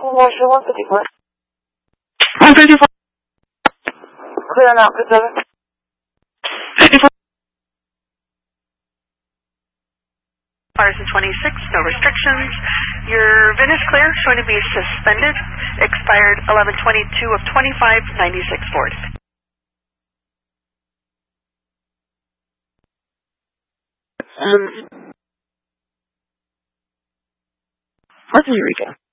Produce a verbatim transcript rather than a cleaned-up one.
Motion one fifty-four. one fifty-four. Clear now, good seven. fifty-four. Partisan twenty-six, no restrictions. Your V I N is clear, showing to be suspended. Expired eleven twenty-two of twenty-five, ninety-six Ford. Um, what's Eureka?